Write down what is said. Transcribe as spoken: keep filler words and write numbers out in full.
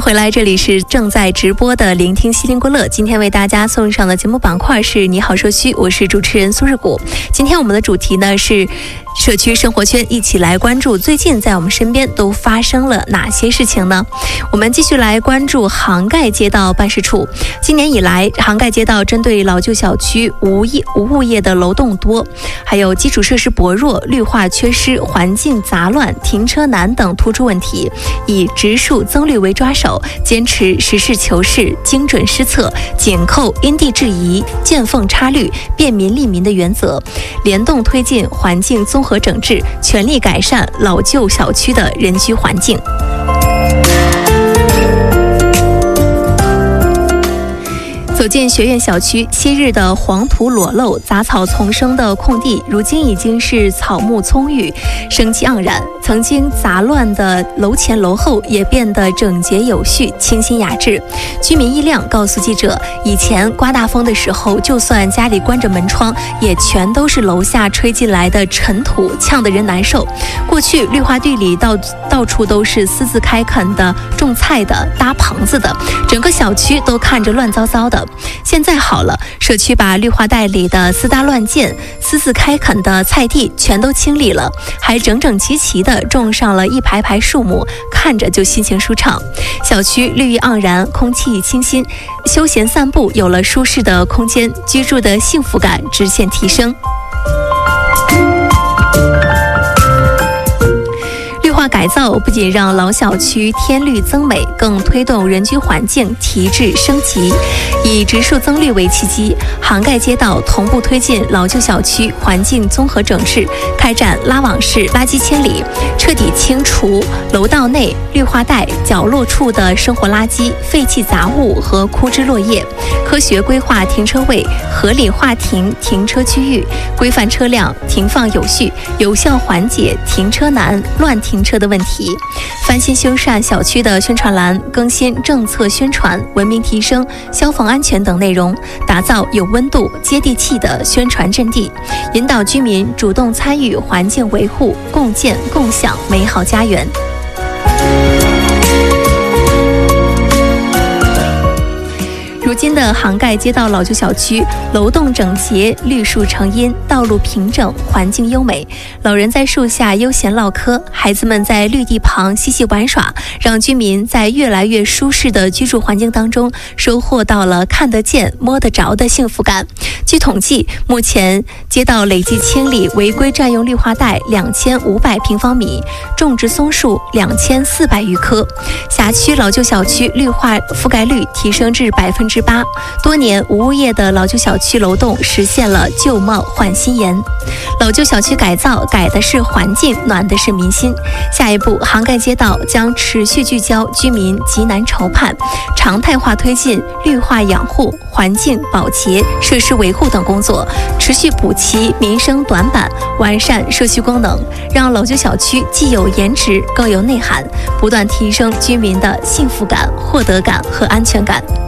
回来，这里是正在直播的聆听西林国乐。今天为大家送上的节目板块是你好社区，我是主持人苏日谷。今天我们的主题呢是社区生活圈，一起来关注最近在我们身边都发生了哪些事情呢？我们继续来关注杭盖街道办事处。今年以来，杭盖街道针对老旧小区无业无物业的楼栋多，还有基础设施薄弱、绿化缺失、环境杂乱、停车难等突出问题，以植树增绿为抓手，坚持实事求是、精准施策、紧扣因地制宜、见缝插绿、便民利民的原则，联动推进环境综合整治，全力改善老旧小区的人居环境。走进学院小区，昔日的黄土裸露、杂草丛生的空地，如今已经是草木葱郁、生机盎然。曾经杂乱的楼前楼后也变得整洁有序、清新雅致。居民一亮告诉记者，以前刮大风的时候，就算家里关着门窗，也全都是楼下吹进来的尘土，呛得人难受。过去绿化地里到到处都是私自开垦的、种菜的、搭棚子的，整个小区都看着乱糟糟的。现在好了，社区把绿化带里的私搭乱建、私自开垦的菜地全都清理了，还整整齐齐地种上了一排排树木，看着就心情舒畅。小区绿意盎然，空气清新，休闲散步有了舒适的空间，居住的幸福感直线提升。改造不仅让老小区添绿增美，更推动人居环境提质升级。以植树增绿为契机，杭盖街道同步推进老旧小区环境综合整治，开展拉网式垃圾清理，彻底清除楼道内、绿化带、角落处的生活垃圾、废弃杂物和枯枝落叶，科学规划停车位，合理划停停车区域，规范车辆停放有序，有效缓解停车难、乱停车的问题。翻新修缮小区的宣传栏，更新政策宣传、文明提升、消防安全等内容，打造有温度、接地气的宣传阵地，引导居民主动参与环境维护，共建共享美好家园。如今的杭盖街道老旧小区，楼栋整洁，绿树成荫，道路平整，环境优美。老人在树下悠闲唠嗑，孩子们在绿地旁嬉戏玩耍，让居民在越来越舒适的居住环境当中，收获到了看得见、摸得着的幸福感。据统计，目前街道累计清理违规占用绿化带两千五百平方米，种植松树两千四百余棵，辖区老旧小区绿化覆盖率提升至百分之八，多年无物业的老旧小区楼栋实现了旧貌换新颜。老旧小区改造改的是环境，暖的是民心。下一步，杭盖街道将持续聚焦居民急难愁盼，常态化推进绿化养护、环境保洁、设施维护等工作，持续补齐民生短板，完善社区功能，让老旧小区既有颜值更有内涵，不断提升居民的幸福感、获得感和安全感。